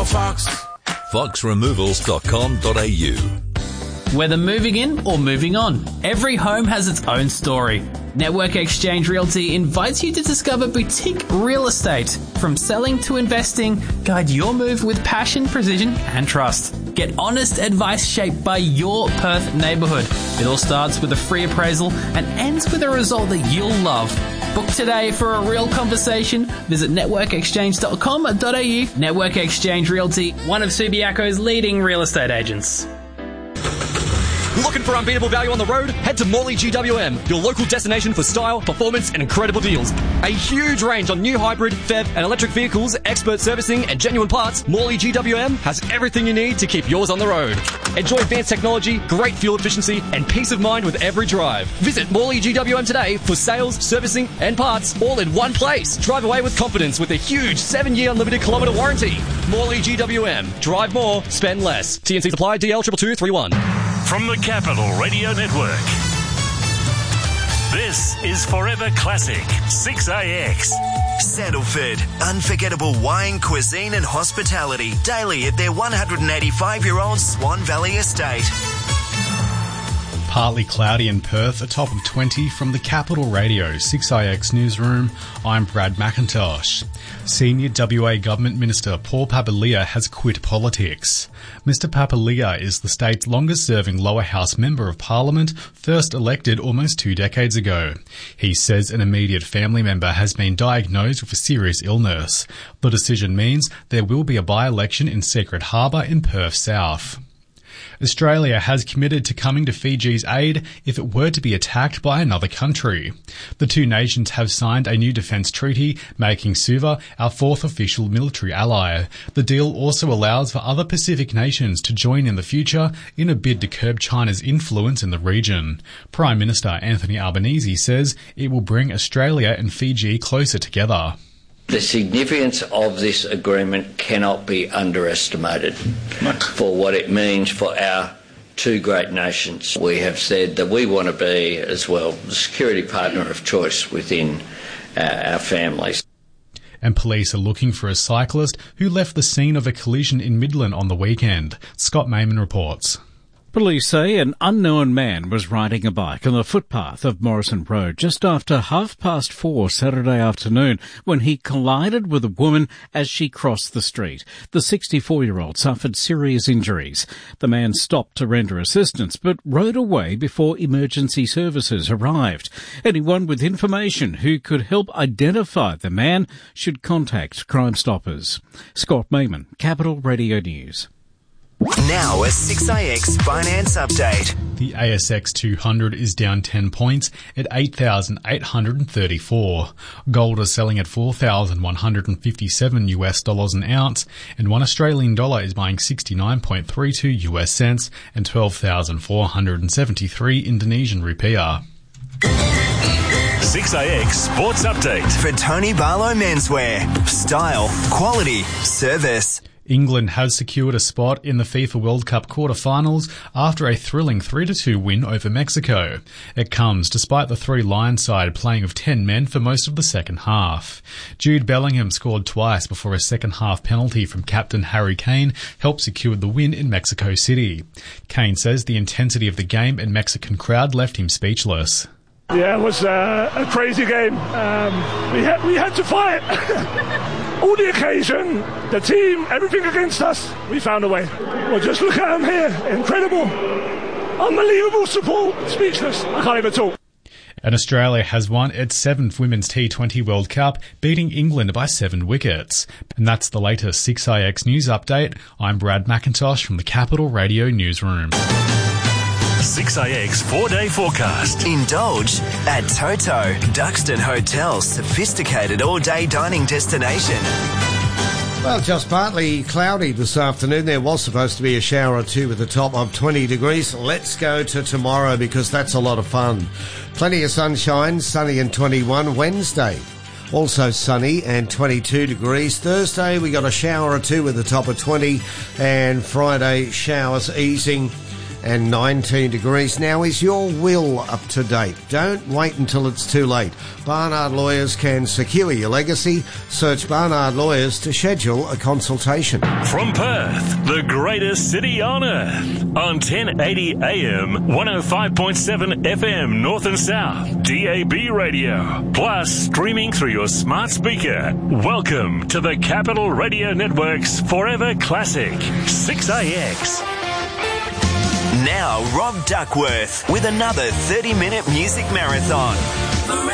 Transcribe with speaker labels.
Speaker 1: Fox.
Speaker 2: foxremovals.com.au.
Speaker 3: Whether moving in or moving on, every home has its own story. Network Exchange Realty invites you to discover boutique real estate. From selling to investing, guide your move with passion, precision and trust. Get honest advice shaped by your Perth neighbourhood. It all starts with a free appraisal and ends with a result that you'll love. Book today for a real conversation. Visit networkexchange.com.au. Network Exchange Realty, one of Subiaco's leading real estate agents.
Speaker 4: Looking for unbeatable value on the road? Head to Morley GWM, your local destination for style, performance and incredible deals. A huge range on new hybrid, PHEV and electric vehicles, expert servicing and genuine parts. Morley GWM has everything you need to keep yours on the road. Enjoy advanced technology, great fuel efficiency and peace of mind with every drive. Visit Morley GWM today for sales, servicing and parts all in one place. Drive away with confidence with a huge 7-year unlimited kilometre warranty. Morley GWM. Drive more, spend less. TNC supply DL 22231.
Speaker 5: From the Capital Radio Network, this is Forever Classic 6AX.
Speaker 6: Sandalford, unforgettable wine, cuisine and hospitality daily at their 185-year-old Swan Valley estate.
Speaker 7: Partly cloudy in Perth, a top of 20 from the Capital Radio 6IX newsroom. I'm Brad McIntosh. Senior WA Government Minister Paul Papalia has quit politics. Mr Papalia is the state's longest-serving lower house member of Parliament, first elected almost 2 decades ago. He says an immediate family member has been diagnosed with a serious illness. The decision means there will be a by-election in Secret Harbour in Perth South. Australia has committed to coming to Fiji's aid if it were to be attacked by another country. The two nations have signed a new defence treaty, making Suva our fourth official military ally. The deal also allows for other Pacific nations to join in the future in a bid to curb China's influence in the region. Prime Minister Anthony Albanese says it will bring Australia and Fiji closer together.
Speaker 8: The significance of this agreement cannot be underestimated for what it means for our two great nations. We have said that we want to be, as well, the security partner of choice within our families.
Speaker 7: And police are looking for a cyclist who left the scene of a collision in Midland on the weekend. Scott Mayman reports.
Speaker 9: Police say an unknown man was riding a bike on the footpath of Morrison Road just after 4:30 Saturday afternoon when he collided with a woman as she crossed the street. The 64-year-old suffered serious injuries. The man stopped to render assistance but rode away before emergency services arrived. Anyone with information who could help identify the man should contact Crime Stoppers. Scott Mayman, Capital Radio News.
Speaker 6: Now a 6AX finance update.
Speaker 7: The ASX 200 is down 10 points at 8,834. Gold is selling at $4,157 an ounce, and $1 Australian dollar is buying 69.32 US cents and 12,473 Indonesian rupiah.
Speaker 5: 6AX Sports Update.
Speaker 6: For Tony Barlow Menswear. Style, quality, service.
Speaker 7: England has secured a spot in the FIFA World Cup quarter-finals after a thrilling 3-2 win over Mexico. It comes despite the Three Lions side playing with 10 men for most of the second half. Jude Bellingham scored twice before a second-half penalty from captain Harry Kane helped secure the win in Mexico City. Kane says the intensity of the game and Mexican crowd left him speechless.
Speaker 10: Yeah, it was a crazy game. We had to fight. All the occasion, the team, everything against us, we found a way. Well, just look at them here. Incredible. Unbelievable support. Speechless. I can't even talk.
Speaker 7: And Australia has won its 7th Women's T20 World Cup, beating England by 7 wickets. And that's the latest 6IX News Update. I'm Brad McIntosh from the Capital Radio Newsroom.
Speaker 5: 6AX 4-day forecast.
Speaker 6: Indulge at Toto, Duxton Hotel's sophisticated all-day dining destination.
Speaker 11: Well, just partly cloudy this afternoon. There was supposed to be a shower or two with a top of 20 degrees. Let's go to tomorrow because that's a lot of fun. Plenty of sunshine, sunny and 21. Wednesday, also sunny and 22 degrees. Thursday, we got a shower or two with a top of 20. And Friday, showers easing. and 19 degrees. Now, is your will up to date? Don't wait until it's too late. Barnard Lawyers can secure your legacy. Search Barnard Lawyers to schedule a consultation.
Speaker 5: From Perth, the greatest city on earth. On 1080 AM, 105.7 FM North and South, DAB radio. Plus, streaming through your smart speaker. Welcome to the Capital Radio Network's Forever Classic, 6AX.
Speaker 6: Now, Rob Duckworth with another 30-minute music marathon.